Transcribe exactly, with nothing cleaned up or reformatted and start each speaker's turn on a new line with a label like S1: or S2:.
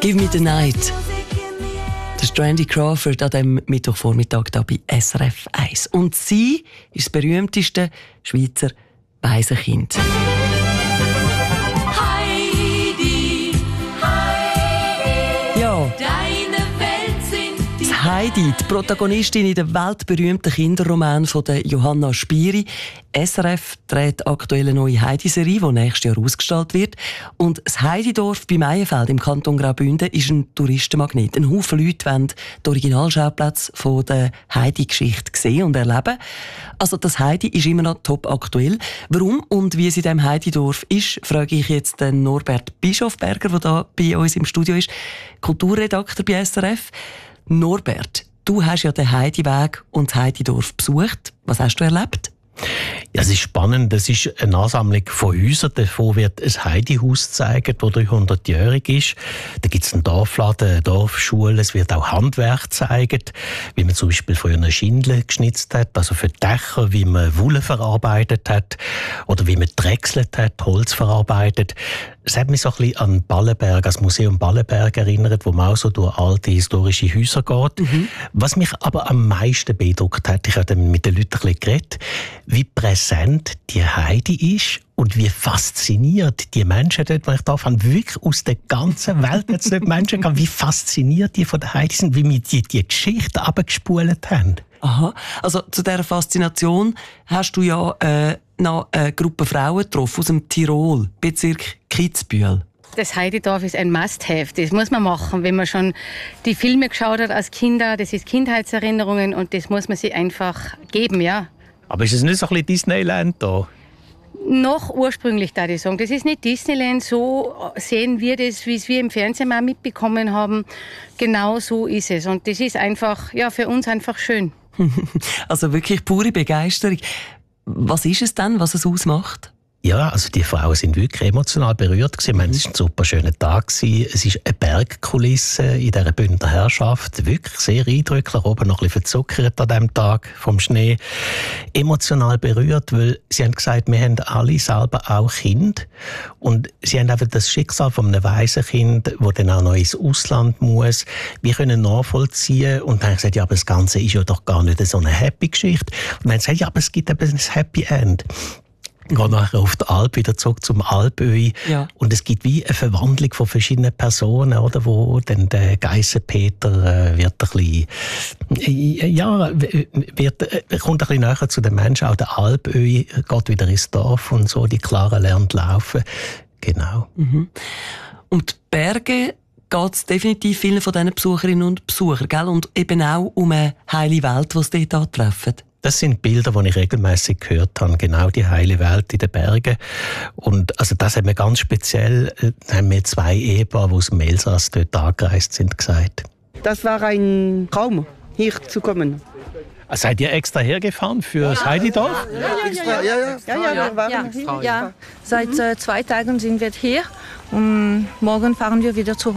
S1: Give me the night. Das ist Randy Crawford an diesem Mittwochvormittag hier bei S R F eins. Und sie ist das berühmteste Schweizer Waisenkind.
S2: Heidi, Heidi,
S1: Ja.
S2: deine Welt sind die
S1: Heidi, die Protagonistin in dem weltberühmten Kinderroman von der Johanna Spiri. S R F dreht aktuell eine neue Heidi-Serie, die nächstes Jahr ausgestrahlt wird. Und das Heididorf bei Meienfeld im Kanton Graubünden ist ein Touristenmagnet. Ein Haufen Leute wollen den Originalschauplatz von der Heidi-Geschichte sehen und erleben. Also das Heidi ist immer noch top aktuell. Warum und wie es in diesem Heididorf ist, frage ich jetzt den Norbert Bischofberger, der hier bei uns im Studio ist, Kulturredakteur bei S R F. Norbert, du hast ja den Heidi-Weg und das Heididorf besucht. Was hast du erlebt?
S3: Ja, es ist spannend. Das ist eine Ansammlung von Häusern. Davon wird ein Heidi-Haus gezeigt, das dreihundertjährig ist. Da gibt es einen Dorfladen, eine Dorfschule. Es wird auch Handwerk gezeigt, wie man zum Beispiel früher eine Schindel geschnitzt hat, also für Dächer, wie man Wolle verarbeitet hat oder wie man drechselt hat, Holz verarbeitet. Es hat mich so ein bisschen an Ballenberg, das Museum Ballenberg erinnert, wo man auch so durch alte historische Häuser geht. Mhm. Was mich aber am meisten beeindruckt hat, ich habe dann mit den Leuten ein bisschen geredet, wie präsent die Heidi ist und wie fasziniert die Menschen dort, die ich da fand, wirklich aus der ganzen Welt jetzt nicht Menschen gehen, wie fasziniert die von der Heidi sind, wie wir die, die Geschichte abgespult haben.
S1: Aha, also zu dieser Faszination hast du ja äh, noch eine Gruppe Frauen getroffen aus dem Tirol, Bezirk Kitzbühel.
S4: Das Heididorf ist ein Must-have. Das muss man machen, wenn man schon die Filme geschaut hat als Kinder. Das ist Kindheitserinnerungen und das muss man sich einfach geben, ja.
S3: Aber ist es nicht so ein bisschen Disneyland da?
S4: Noch ursprünglich, da ich sagen. Das ist nicht Disneyland, so sehen wir das, wie es wir im Fernsehen mal mitbekommen haben. Genau so ist es. Und das ist einfach, ja, für uns einfach schön.
S1: Also wirklich pure Begeisterung. Was ist es denn, was es ausmacht?
S3: Ja, also die Frauen sind wirklich emotional berührt gewesen. Ich meine, es war ein super schöner Tag gewesen. Es ist eine Bergkulisse in dieser Bündner Herrschaft. Wirklich sehr eindrücklich. Oben noch ein bisschen verzuckert an diesem Tag vom Schnee. Emotional berührt, weil sie haben gesagt, wir haben alle selber auch Kinder. Und sie haben einfach das Schicksal von einem Waisenkind, das dann auch noch ins Ausland muss. Wir können nachvollziehen. Und dann haben sie gesagt, ja, aber das Ganze ist ja doch gar nicht so eine happy Geschichte. Und dann haben sie gesagt, ja, aber es gibt eben ein Happy End. Ich gehe nachher auf die Alp wieder zurück zum Alpöhi. Ja. Und es gibt wie eine Verwandlung von verschiedenen Personen, oder, wo dann der Geissenpeter äh, wird ein bisschen, äh, ja, wird, äh, kommt ein bisschen näher zu den Menschen. Auch der Alpöhi geht wieder ins Dorf und so, die Clara lernt laufen. Genau.
S1: Mhm. Und die Berge geht es definitiv vielen von diesen Besucherinnen und Besuchern, gell? Und eben auch um eine heile Welt, die sie dort antreffen.
S3: Das sind Bilder, die ich regelmäßig gehört habe. Genau die heile Welt in den Bergen. Und also das haben wir ganz speziell, äh, haben wir zwei Ehepaare, die aus dem Elsass dort angereist sind, gesagt.
S5: Das war ein Traum, hier zu kommen.
S3: Seid ihr extra hergefahren für das Heididorf?
S5: Ja, ja, ja. ja, ja. ja, ja, wir waren
S6: ja,
S5: hier.
S6: ja. Seit äh, zwei Tagen sind wir hier und morgen fahren wir wieder zurück.